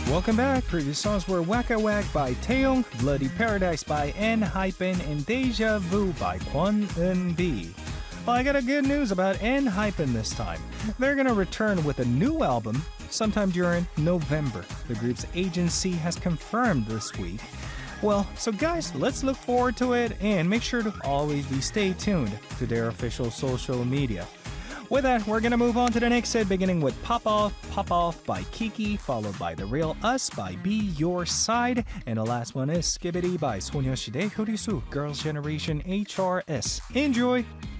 Welcome back. Previous songs were Waka Wak by Taeyong, Bloody Paradise by ENHYPEN, and Deja Vu by Kwon Eun-bi. Well, I got a good news about ENHYPEN this time. They're gonna return with a new album sometime during November. The group's agency has confirmed this week. Well, so guys, let's look forward to it and make sure to always stay tuned to their official social media. With that, we're gonna move on to the next set, beginning with Pop Off by Kiki, followed by The Real Us by Be Your Side, and the last one is Skibidi by 소녀시대 효리수, Girls' Generation HRS. Enjoy!